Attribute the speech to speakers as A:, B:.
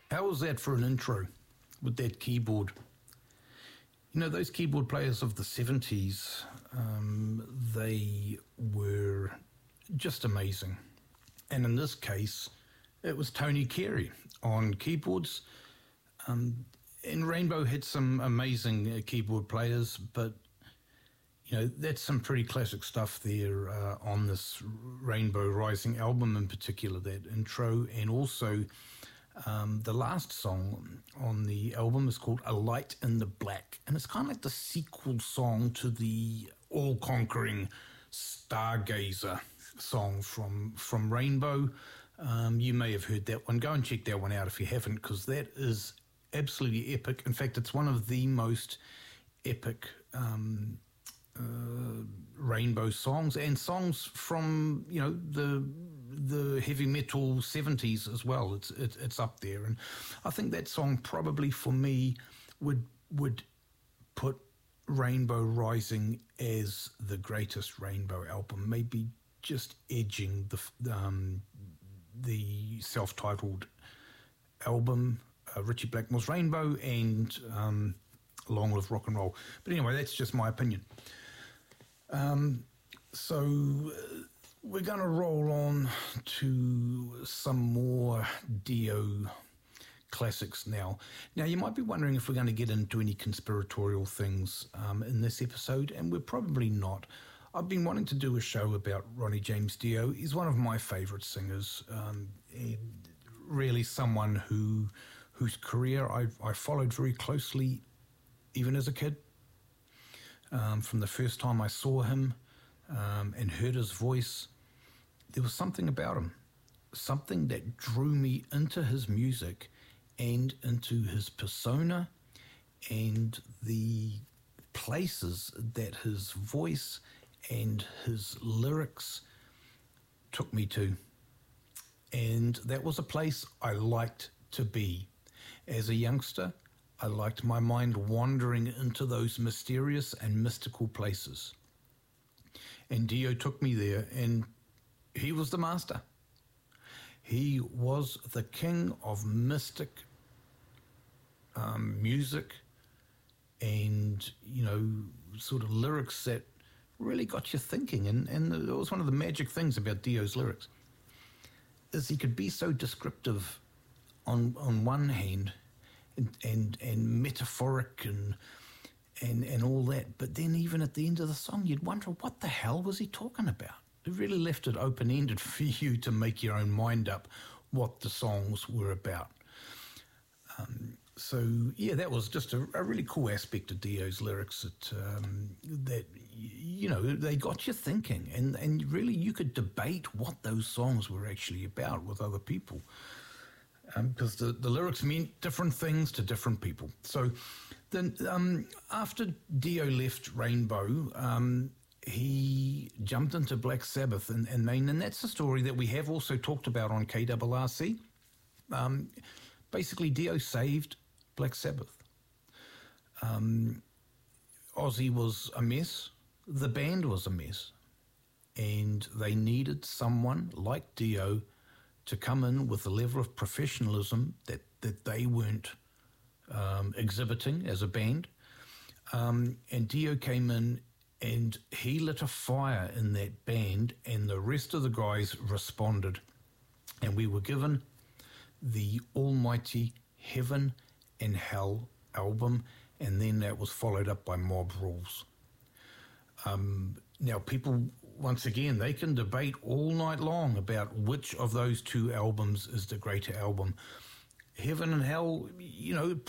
A: How was that for an intro with that keyboard? You know, those keyboard players of the 70s, they were just amazing. And in this case, it was Tony Carey on keyboards. And Rainbow had some amazing keyboard players, but, you know, that's some pretty classic stuff there on this Rainbow Rising album in particular, that intro. And also the last song on the album is called A Light in the Black. And it's kind of like the sequel song to the all-conquering Stargazer song from Rainbow. You may have heard that one. Go and check that one out if you haven't, because that is absolutely epic. In fact, it's one of the most epic Rainbow songs, and songs from, you know, the heavy metal 70s as well. It's up there, and I think that song probably for me would put Rainbow Rising as the greatest Rainbow album, maybe just edging the self-titled album, Ritchie Blackmore's Rainbow, and Long Live Rock and Roll. But anyway, that's just my opinion. So we're going to roll on to some more Dio classics now. Now, you might be wondering if we're going to get into any conspiratorial things in this episode, and we're probably not. I've been wanting to do a show about Ronnie James Dio. He's one of my favourite singers, and really someone whose career I followed very closely, even as a kid. From the first time I saw him and heard his voice, there was something about him, something that drew me into his music and into his persona and the places that his voice and his lyrics took me to. And that was a place I liked to be. As a youngster, I liked my mind wandering into those mysterious and mystical places. And Dio took me there, and he was the master. He was the king of mystic music and, you know, sort of lyrics that really got you thinking. And it was one of the magic things about Dio's lyrics, is he could be so descriptive on one hand, and metaphoric and all that, but then even at the end of the song you'd wonder, what the hell was he talking about? It really left it open-ended for you to make your own mind up what the songs were about. So yeah, that was just a really cool aspect of Dio's lyrics that you know, they got you thinking, and really you could debate what those songs were actually about with other people. Because the lyrics meant different things to different people. So then after Dio left Rainbow, he jumped into Black Sabbath in Maine, and that's a story that we have also talked about on KRRC. Basically, Dio saved Black Sabbath. Ozzy was a mess. The band was a mess. And they needed someone like Dio to come in with a level of professionalism that they weren't exhibiting as a band. And Dio came in and he lit a fire in that band, and the rest of the guys responded. And we were given the almighty Heaven and Hell album, and then that was followed up by Mob Rules. Now, people, once again, they can debate all night long about which of those two albums is the greater album. Heaven and Hell, you know,